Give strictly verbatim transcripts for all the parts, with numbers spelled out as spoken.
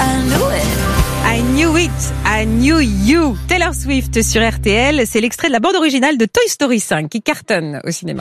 I knew it. I knew it, I knew you. Taylor Swift sur R T L, c'est l'extrait de la bande originale de Toy Story cinq qui cartonne au cinéma.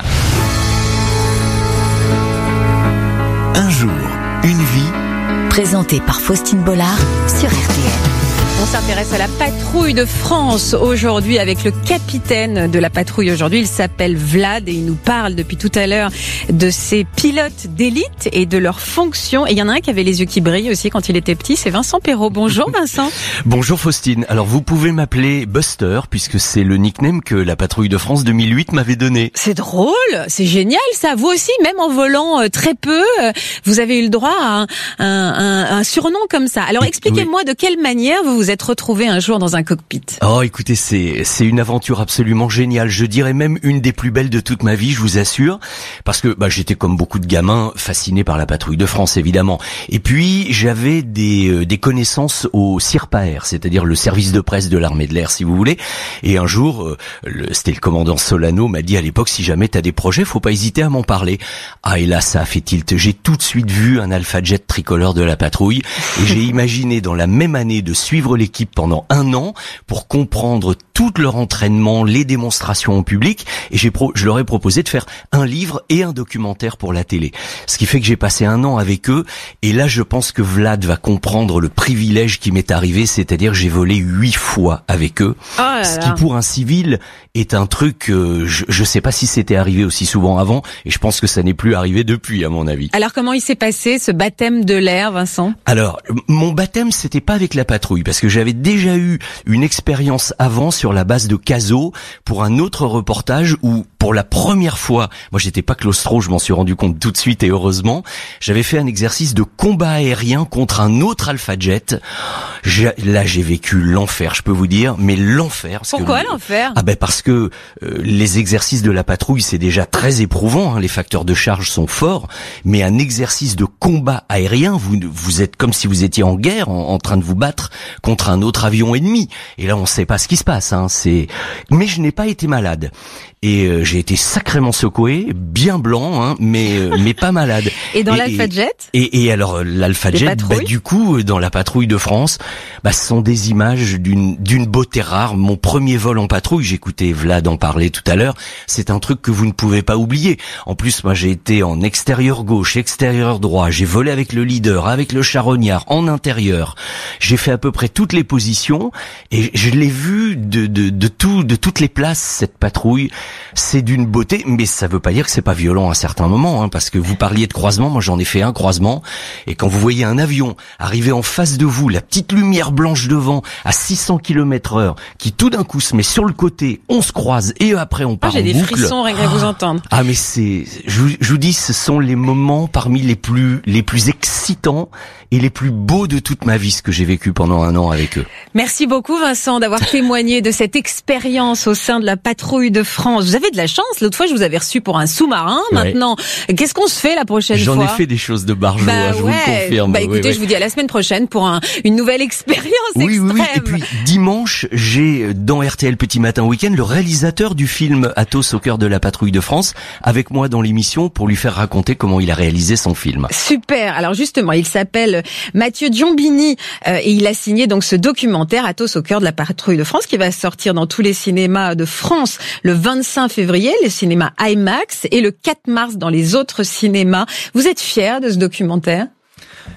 Un jour, une vie. Présenté par Faustine Bollard sur R T L. On s'intéresse à la patrouille de France aujourd'hui avec le capitaine de la patrouille aujourd'hui. Il s'appelle Vlad et il nous parle depuis tout à l'heure de ces pilotes d'élite et de leurs fonctions. Et il y en a un qui avait les yeux qui brillent aussi quand il était petit, c'est Vincent Perrault. Bonjour Vincent. Bonjour Faustine. Alors vous pouvez m'appeler Buster puisque c'est le nickname que la patrouille de France deux mille huit m'avait donné. C'est drôle, c'est génial ça. Vous aussi, même en volant très peu, vous avez eu le droit à un, un, un, un surnom comme ça. Alors expliquez-moi oui. De quelle manière vous vous êtes retrouvé un jour dans un cockpit. Oh, écoutez, c'est c'est une aventure absolument géniale. Je dirais même une des plus belles de toute ma vie, je vous assure, parce que bah j'étais comme beaucoup de gamins fasciné par la patrouille de France, évidemment. Et puis j'avais des euh, des connaissances au CIRPAER, c'est-à-dire le service de presse de l'armée de l'air, si vous voulez. Et un jour, euh, le, c'était le commandant Solano m'a dit à l'époque, si jamais t'as des projets, faut pas hésiter à m'en parler. Ah, et là, ça a fait tilt. J'ai tout de suite vu un Alpha Jet tricolore de la patrouille, et j'ai imaginé dans la même année de suivre l'équipe pendant un an pour comprendre tout leur entraînement, les démonstrations au public, et j'ai pro- je leur ai proposé de faire un livre et un documentaire pour la télé. Ce qui fait que j'ai passé un an avec eux, et là je pense que Vlad va comprendre le privilège qui m'est arrivé, c'est-à-dire que j'ai volé huit fois avec eux, oh là là. Ce qui pour un civil est un truc, euh, je, je sais pas si c'était arrivé aussi souvent avant, et je pense que ça n'est plus arrivé depuis à mon avis. Alors comment il s'est passé ce baptême de l'air, Vincent ? Alors, mon baptême c'était pas avec la patrouille, parce que j'avais déjà eu une expérience avant sur la base de Cazaux pour un autre reportage où pour la première fois, moi j'étais pas claustro, je m'en suis rendu compte tout de suite et heureusement, j'avais fait un exercice de combat aérien contre un autre Alpha Jet. J'ai, là j'ai vécu l'enfer, je peux vous dire, mais l'enfer. Pourquoi que, l'enfer ? Ah ben parce que euh, les exercices de la patrouille c'est déjà très éprouvant, hein, les facteurs de charge sont forts, mais un exercice de combat aérien, vous vous êtes comme si vous étiez en guerre, en, en train de vous battre contre un autre avion ennemi. Et là on sait pas ce qui se passe, hein, c'est. Mais je n'ai pas été malade. Et euh, j'ai été sacrément secoué, bien blanc, hein, mais euh, mais pas malade. Et dans et, l'Alpha Jet et, et, et alors l'Alpha Jet, bah, du coup, dans la patrouille de France, bah, ce sont des images d'une d'une beauté rare. Mon premier vol en patrouille, j'écoutais Vlad en parler tout à l'heure, c'est un truc que vous ne pouvez pas oublier. En plus, moi, j'ai été en extérieur gauche, extérieur droit. J'ai volé avec le leader, avec le charognard, en intérieur. J'ai fait à peu près toutes les positions et je l'ai vu de de de tout, de toutes les places cette patrouille. C'est d'une beauté, mais ça veut pas dire que c'est pas violent à certains moments, hein, parce que vous parliez de croisement, moi j'en ai fait un croisement, et quand vous voyez un avion arriver en face de vous, la petite lumière blanche devant, à six cents kilomètres heure, qui tout d'un coup se met sur le côté, on se croise, et après on part ah, en boucle. J'ai des frissons rien qu'à vous entendre. Ah mais c'est, je vous, je vous dis, ce sont les moments parmi les plus, les plus excitants et les plus beaux de toute ma vie, ce que j'ai vécu pendant un an avec eux. Merci beaucoup Vincent d'avoir témoigné de cette expérience au sein de la patrouille de France. Vous avez de la chance, l'autre fois je vous avais reçu pour un sous-marin, ouais. Maintenant, qu'est-ce qu'on se fait la prochaine J'en fois ? J'en ai fait des choses de barjot, bah, hein, je ouais. vous le confirme. Bah écoutez, ouais, ouais. je vous dis à la semaine prochaine pour un, une nouvelle expérience oui, extrême. Oui, oui, et puis dimanche, j'ai dans R T L Petit Matin Week-end le réalisateur du film Athos au cœur de la patrouille de France avec moi dans l'émission pour lui faire raconter comment il a réalisé son film. Super, alors justement, il s'appelle Mathieu Diombini euh, et il a signé donc ce documentaire Athos au cœur de la patrouille de France qui va sortir dans tous les cinémas de France le vingt-cinq février, les cinémas IMAX, et le quatre mars dans les autres cinémas. Vous êtes fiers de ce documentaire, Vlad ?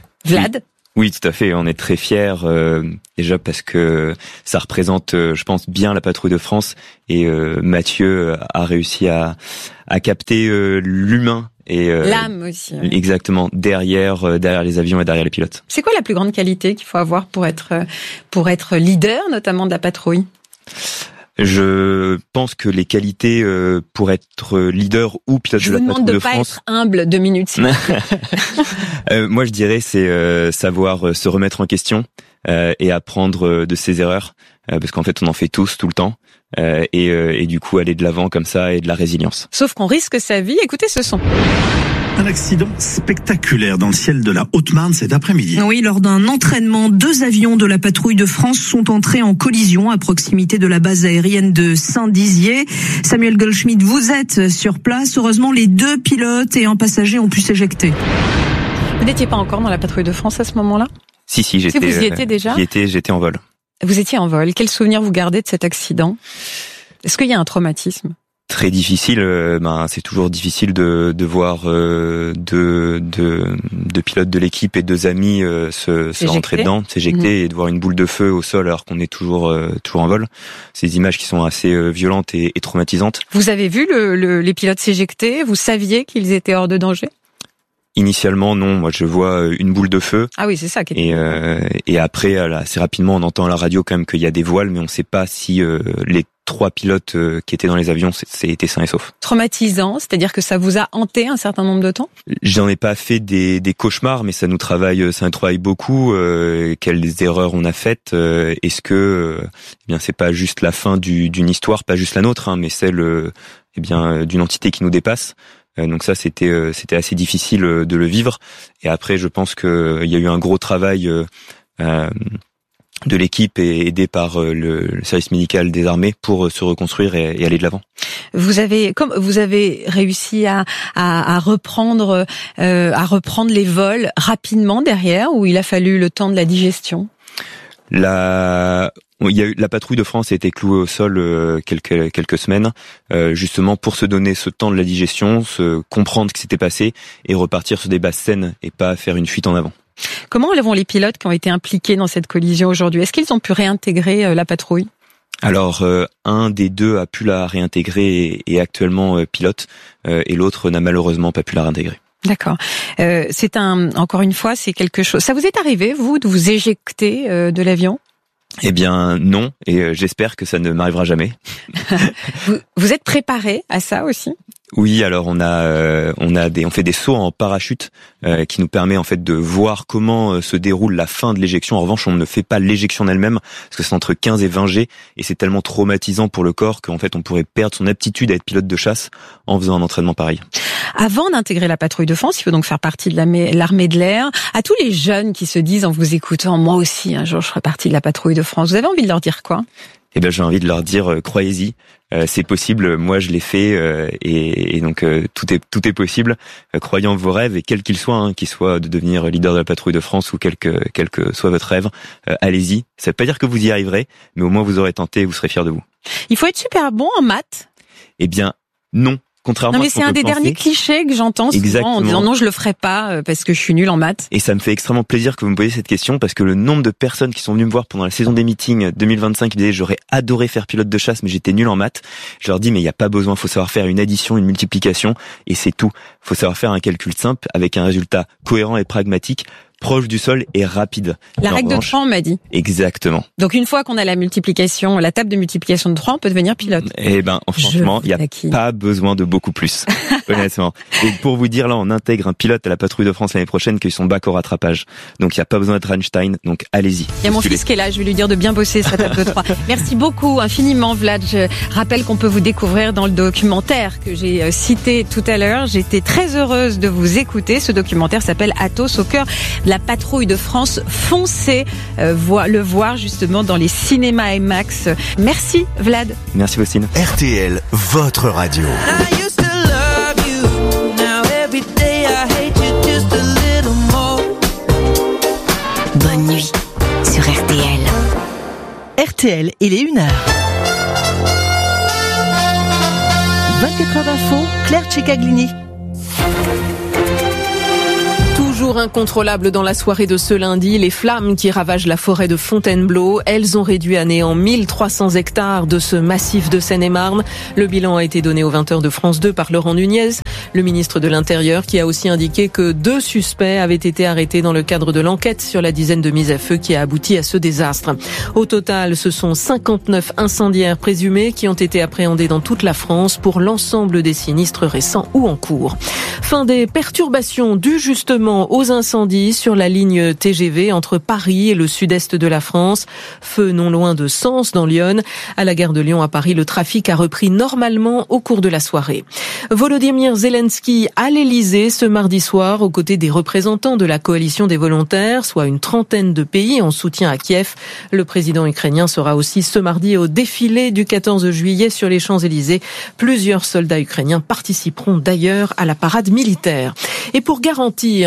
Oui, tout à fait. On est très fiers, euh, déjà parce que ça représente, euh, je pense, bien la patrouille de France. Et euh, Mathieu a réussi à, à capter euh, l'humain. Et euh, l'âme aussi. Ouais. Exactement, derrière, euh, derrière les avions et derrière les pilotes. C'est quoi la plus grande qualité qu'il faut avoir pour être, pour être leader, notamment de la patrouille ? Je pense que les qualités euh, pour être leader ou pilote je de la patrouille de, de France... Je vous demande de pas être humble deux minutes. S'il vous plaît. euh, moi, je dirais c'est euh, savoir se remettre en question euh, et apprendre de ses erreurs, euh, parce qu'en fait, on en fait tous tout le temps, euh, et, euh, et du coup, aller de l'avant comme ça et de la résilience. Sauf qu'on risque sa vie. Écoutez ce son. Un accident spectaculaire dans le ciel de la Haute-Marne cet après-midi. Oui, lors d'un entraînement, deux avions de la patrouille de France sont entrés en collision à proximité de la base aérienne de Saint-Dizier. Samuel Goldschmidt, vous êtes sur place. Heureusement, les deux pilotes et un passager ont pu s'éjecter. Vous n'étiez pas encore dans la patrouille de France à ce moment-là ? Si, si, j'étais. Si vous y étiez déjà ? J'y étais, j'étais en vol. Vous étiez en vol. Quel souvenir vous gardez de cet accident ? Est-ce qu'il y a un traumatisme ? Très difficile. Euh, ben, c'est toujours difficile de, de voir euh, deux, deux, deux pilotes de l'équipe et deux amis euh, se, se rentrer dedans, s'éjecter mmh. et de voir une boule de feu au sol alors qu'on est toujours, euh, toujours en vol. C'est des images qui sont assez euh, violentes et, et traumatisantes. Vous avez vu le, le, les pilotes s'éjecter ? Vous saviez qu'ils étaient hors de danger ? Initialement, non. Moi, je vois une boule de feu. Ah oui, c'est ça. Qui est... Et, euh, et après, assez rapidement, on entend à la radio quand même qu'il y a des voiles, mais on ne sait pas si euh, les trois pilotes euh, qui étaient dans les avions, c'est, c'est été sains et saufs. Traumatisant, c'est-à-dire que ça vous a hanté un certain nombre de temps ? J'en ai pas fait des, des cauchemars, mais ça nous travaille, ça nous travaille beaucoup. Euh, quelles erreurs on a faites ? euh, Est-ce que, euh, eh bien, c'est pas juste la fin du, d'une histoire, pas juste la nôtre, hein, mais celle, euh, eh bien, d'une entité qui nous dépasse. Donc ça, c'était c'était assez difficile de le vivre. Et après, je pense que il y a eu un gros travail euh, de l'équipe et aidé par le, le service médical des armées pour se reconstruire et, et aller de l'avant. Vous avez comme vous avez réussi à à, à reprendre euh, à reprendre les vols rapidement derrière, ou il a fallu le temps de la digestion ? La Il y a eu, la patrouille de France a été clouée au sol euh, quelques quelques semaines, euh, justement pour se donner ce temps de la digestion, se comprendre ce qui s'était passé et repartir sur des bases saines et pas faire une fuite en avant. Comment vont les pilotes qui ont été impliqués dans cette collision aujourd'hui ? Est-ce qu'ils ont pu réintégrer euh, la patrouille ? Alors, euh, un des deux a pu la réintégrer et est actuellement euh, pilote, euh, et l'autre n'a malheureusement pas pu la réintégrer. D'accord. Euh, c'est un, encore une fois, c'est quelque chose. Ça vous est arrivé, vous, de vous éjecter euh, de l'avion ? Eh bien non, et euh, j'espère que ça ne m'arrivera jamais. vous, vous êtes préparé à ça aussi ? Oui, alors on a euh, on a des on fait des sauts en parachute euh, qui nous permet en fait de voir comment euh, se déroule la fin de l'éjection. En revanche, on ne fait pas l'éjection en elle-même parce que c'est entre quinze et vingt G et c'est tellement traumatisant pour le corps qu'en fait on pourrait perdre son aptitude à être pilote de chasse en faisant un entraînement pareil. Avant d'intégrer la patrouille de France, il faut donc faire partie de l'armée de l'air. À tous les jeunes qui se disent en vous écoutant, moi aussi un jour je ferai partie de la patrouille de France, vous avez envie de leur dire quoi ? Eh ben j'ai envie de leur dire euh, croyez-y, euh, c'est possible. Moi je l'ai fait euh, et, et donc euh, tout est tout est possible. Euh, croyez en vos rêves et quels qu'ils soient, hein, qu'ils soient de devenir leader de la patrouille de France ou quel que quel que soit votre rêve, euh, allez-y. Ça veut pas dire que vous y arriverez, mais au moins vous aurez tenté et vous serez fiers de vous. Il faut être super bon en maths ? Eh bien non. Contrairement non mais c'est un des penser. derniers clichés que j'entends souvent en disant non je le ferai pas parce que je suis nul en maths. Et ça me fait extrêmement plaisir que vous me posiez cette question parce que le nombre de personnes qui sont venues me voir pendant la saison des meetings deux mille vingt-cinq qui disaient j'aurais adoré faire pilote de chasse mais j'étais nul en maths, je leur dis mais il n'y a pas besoin, faut savoir faire une addition, une multiplication et c'est tout. Faut savoir faire un calcul simple avec un résultat cohérent et pragmatique, proche du sol et rapide. La règle de trois, on m'a dit. Exactement. Donc une fois qu'on a la multiplication, la table de multiplication de trois, on peut devenir pilote. Eh ben, franchement, il n'y a pas besoin de beaucoup plus, honnêtement. Et pour vous dire, là, on intègre un pilote à la patrouille de France l'année prochaine qui a eu son bac au rattrapage. Donc il n'y a pas besoin d'être Einstein, donc allez-y. Il y a mon fils qui est là, je vais lui dire de bien bosser sa table de trois. Merci beaucoup, infiniment Vlad. Je rappelle qu'on peut vous découvrir dans le documentaire que j'ai cité tout à l'heure. J'étais très heureuse de vous écouter. Ce documentaire s'appelle Athos au cœur la patrouille de France. Foncez euh, voir, le voir justement dans les cinémas IMAX. Merci Vlad. Merci Faustine. R T L, votre radio. Bonne nuit sur R T L. R T L, il est une heure. vingt-quatre heures d'info, Claire Cicaglini. Toujours incontrôlable dans la soirée de ce lundi, les flammes qui ravagent la forêt de Fontainebleau, elles ont réduit à néant mille trois cents hectares de ce massif de Seine-et-Marne. Le bilan a été donné aux vingt heures de France deux par Laurent Nunez, le ministre de l'Intérieur, qui a aussi indiqué que deux suspects avaient été arrêtés dans le cadre de l'enquête sur la dizaine de mises à feu qui a abouti à ce désastre. Au total, ce sont cinquante-neuf incendiaires présumés qui ont été appréhendés dans toute la France pour l'ensemble des sinistres récents ou en cours. Fin des perturbations dues justement aux incendies sur la ligne T G V entre Paris et le sud-est de la France. Feu non loin de Sens dans l'Yonne. À la gare de Lyon à Paris, le trafic a repris normalement au cours de la soirée. Volodymyr Zelensky à l'Elysée ce mardi soir aux côtés des représentants de la coalition des volontaires, soit une trentaine de pays en soutien à Kiev. Le président ukrainien sera aussi ce mardi au défilé du quatorze juillet sur les Champs-Élysées. Plusieurs soldats ukrainiens participeront d'ailleurs à la parade militaire. Et pour garantir la sécurité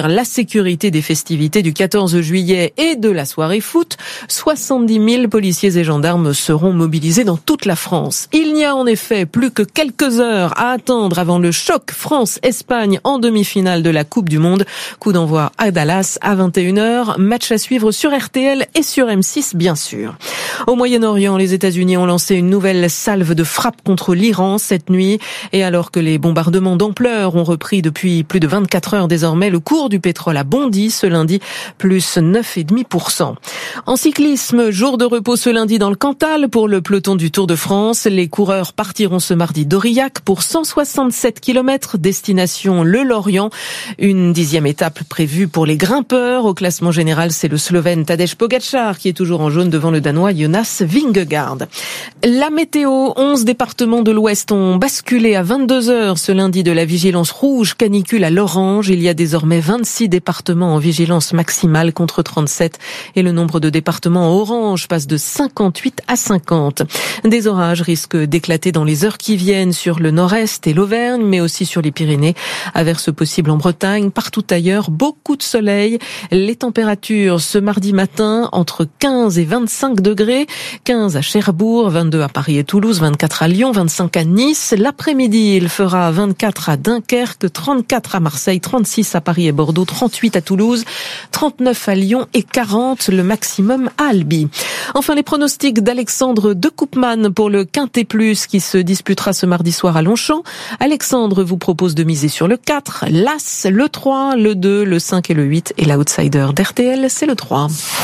sécurité des festivités du quatorze juillet et de la soirée foot, soixante-dix mille policiers et gendarmes seront mobilisés dans toute la France. Il n'y a en effet plus que quelques heures à attendre avant le choc France-Espagne en demi-finale de la Coupe du Monde. Coup d'envoi à Dallas à vingt et une heures. Match à suivre sur R T L et sur M six, bien sûr. Au Moyen-Orient, les États-Unis ont lancé une nouvelle salve de frappe contre l'Iran cette nuit. Et alors que les bombardements d'ampleur ont repris depuis plus de vingt-quatre heures désormais, le cours du pétrole a bondi ce lundi, plus neuf virgule cinq pour cent. En cyclisme, jour de repos ce lundi dans le Cantal pour le peloton du Tour de France. Les coureurs partiront ce mardi d'Aurillac pour cent soixante-sept kilomètres, destination le Lorient. Une dixième étape prévue pour les grimpeurs. Au classement général, c'est le Slovène Tadej Pogačar qui est toujours en jaune devant le Danois Jonas Vingegaard. La météo, onze départements de l'Ouest ont basculé à vingt-deux heures ce lundi de la vigilance rouge canicule à l'orange. Il y a désormais vingt-six départements en vigilance maximale contre trente-sept et le nombre de départements orange passe de cinquante-huit à cinquante. Des orages risquent d'éclater dans les heures qui viennent sur le nord-est et l'Auvergne, mais aussi sur les Pyrénées. Averses possibles en Bretagne, partout ailleurs, beaucoup de soleil. Les températures ce mardi matin entre quinze et vingt-cinq degrés, quinze à Cherbourg, vingt-deux à Paris et Toulouse, vingt-quatre à Lyon, vingt-cinq à Nice. L'après-midi, il fera vingt-quatre à Dunkerque, trente-quatre à Marseille, trente-six à Paris et Bordeaux, trente-huit à Toulouse, trente-neuf à Lyon et quarante le maximum à Albi. Enfin, les pronostics d'Alexandre de Koopman pour le Quintet Plus qui se disputera ce mardi soir à Longchamp. Alexandre vous propose de miser sur le quatre, l'As, le trois, le deux, le cinq et le huit. Et l'outsider d'R T L, c'est le trois.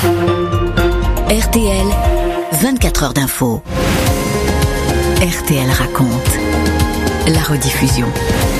R T L, vingt-quatre heures d'info. R T L raconte. La rediffusion.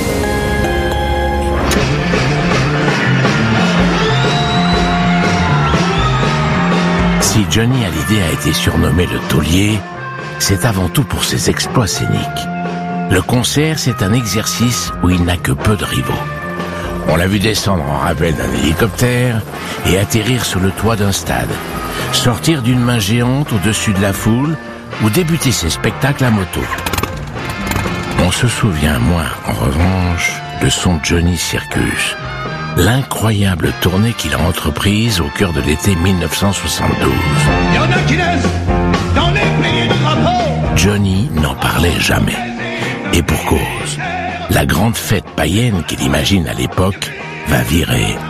Si Johnny Hallyday a été surnommé le taulier, c'est avant tout pour ses exploits scéniques. Le concert, c'est un exercice où il n'a que peu de rivaux. On l'a vu descendre en rappel d'un hélicoptère et atterrir sur le toit d'un stade, sortir d'une main géante au-dessus de la foule ou débuter ses spectacles à moto. On se souvient moins, en revanche, de son Johnny Circus, l'incroyable tournée qu'il a entreprise au cœur de l'été mille neuf cent soixante-douze. Il y en a qui naissent dans les pays de drapeaux. Johnny n'en parlait jamais. Et pour cause, la grande fête païenne qu'il imagine à l'époque va virer